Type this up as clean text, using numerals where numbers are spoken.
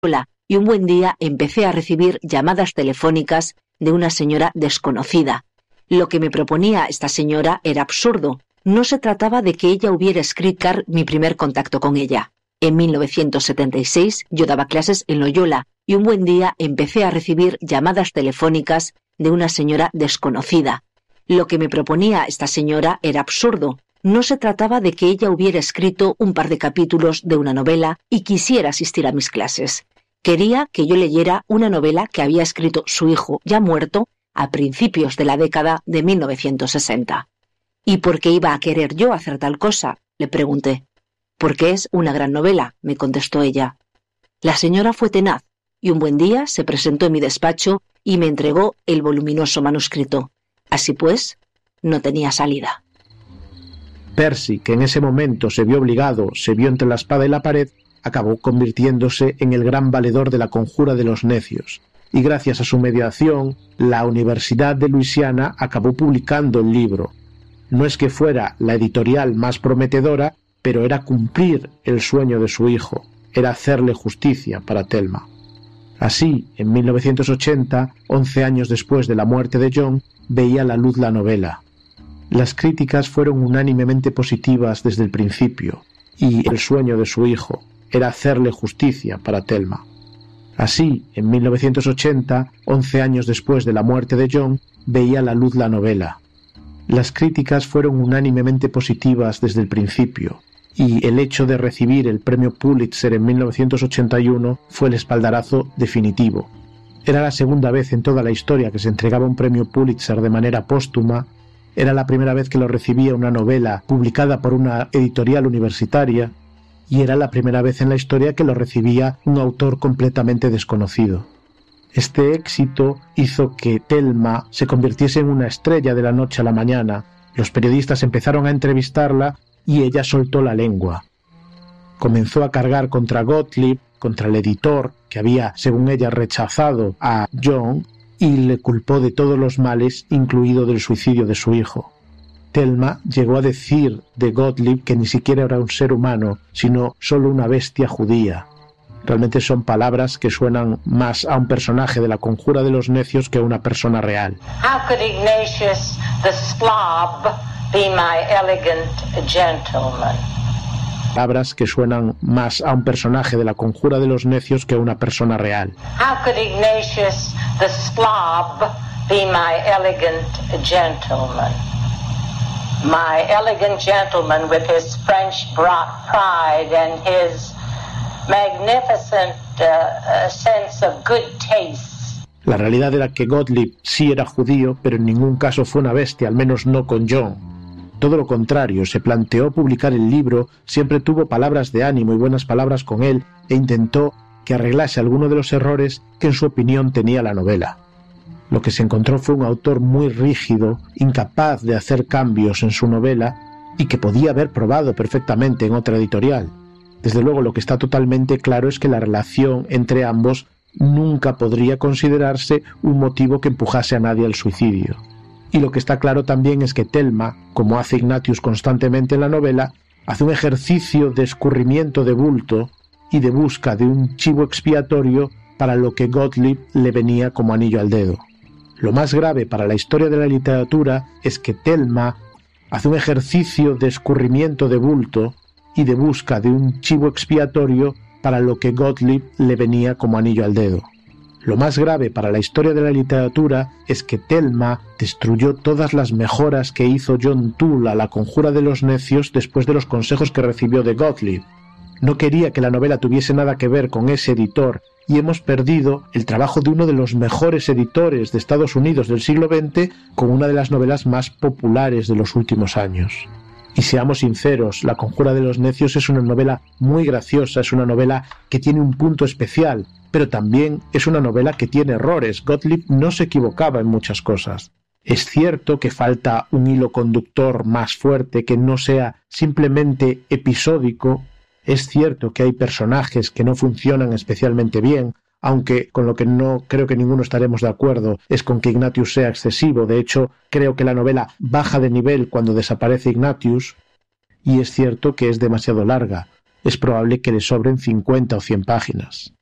Hola, y un buen día empecé a recibir llamadas telefónicas de una señora desconocida. Lo que me proponía esta señora era absurdo. No se trataba de que ella hubiera escrito mi primer contacto con ella. En 1976 yo daba clases en Loyola y un buen día empecé a recibir llamadas telefónicas de una señora desconocida. Lo que me proponía esta señora era absurdo. No se trataba de que ella hubiera escrito un par de capítulos de una novela y quisiera asistir a mis clases. Quería que yo leyera una novela que había escrito su hijo, ya muerto, a principios de la década de 1960. ¿Y por qué iba a querer yo hacer tal cosa?, le pregunté. Porque es una gran novela, me contestó ella. La señora fue tenaz y un buen día se presentó en mi despacho y me entregó el voluminoso manuscrito. Así pues, no tenía salida. Percy, que en ese momento se vio entre la espada y la pared, acabó convirtiéndose en el gran valedor de la conjura de los necios, y gracias a su mediación, la Universidad de Luisiana acabó publicando el libro. No es que fuera la editorial más prometedora, pero era cumplir el sueño de su hijo, era hacerle justicia para Thelma. Así, en 1980, 11 años después de la muerte de John, veía la luz la novela. Las críticas fueron unánimemente positivas desde el principio, y el sueño de su hijo era hacerle justicia para Thelma. Así, en 1980, 11 años después de la muerte de John, veía la luz la novela. Las críticas fueron unánimemente positivas desde el principio, y el hecho de recibir el premio Pulitzer en 1981 fue el espaldarazo definitivo. Era la segunda vez en toda la historia que se entregaba un premio Pulitzer de manera póstuma. Era la primera vez que lo recibía una novela publicada por una editorial universitaria, y era la primera vez en la historia que lo recibía un autor completamente desconocido. Este éxito hizo que Thelma se convirtiese en una estrella de la noche a la mañana. Los periodistas empezaron a entrevistarla y ella soltó la lengua. Comenzó a cargar contra Gottlieb, contra el editor, que había, según ella, rechazado a John, y le culpó de todos los males, incluido del suicidio de su hijo. Thelma llegó a decir de Gottlieb que ni siquiera era un ser humano, sino solo una bestia judía. Realmente son palabras que suenan más a un personaje de la conjura de los necios que a una persona real. How could Ignatius the Slav be my elegant gentleman? Palabras que suenan más a un personaje de la conjura de los necios que a una persona real. How could Ignatius the Slav be my elegant gentleman? My elegant gentleman with his French pride and his magnificent sense of good taste. La realidad era que Gottlieb sí era judío, pero en ningún caso fue una bestia, al menos no con John. Todo lo contrario, se planteó publicar el libro, siempre tuvo palabras de ánimo y buenas palabras con él, e intentó que arreglase alguno de los errores que en su opinión tenía la novela. Lo que se encontró fue un autor muy rígido, incapaz de hacer cambios en su novela y que podía haber probado perfectamente en otra editorial. Desde luego, lo que está totalmente claro es que la relación entre ambos nunca podría considerarse un motivo que empujase a nadie al suicidio. Y lo que está claro también es que Thelma, como hace Ignatius constantemente en la novela, hace un ejercicio de escurrimiento de bulto y de busca de un chivo expiatorio para lo que Gottlieb le venía como anillo al dedo. Lo más grave para la historia de la literatura es que Thelma hace un ejercicio de escurrimiento de bulto y de busca de un chivo expiatorio para lo que Gottlieb le venía como anillo al dedo. Lo más grave para la historia de la literatura es que Thelma destruyó todas las mejoras que hizo John Toole a La conjura de los necios después de los consejos que recibió de Gottlieb. No quería que la novela tuviese nada que ver con ese editor, y hemos perdido el trabajo de uno de los mejores editores de Estados Unidos del siglo XX con una de las novelas más populares de los últimos años. Y seamos sinceros, La conjura de los necios es una novela muy graciosa, es una novela que tiene un punto especial, pero también es una novela que tiene errores. Gottlieb no se equivocaba en muchas cosas. Es cierto que falta un hilo conductor más fuerte, que no sea simplemente episódico. Es cierto que hay personajes que no funcionan especialmente bien, aunque con lo que no creo que ninguno estaremos de acuerdo es con que Ignatius sea excesivo. De hecho, creo que la novela baja de nivel cuando desaparece Ignatius, y es cierto que es demasiado larga. Es probable que le sobren 50 o 100 páginas.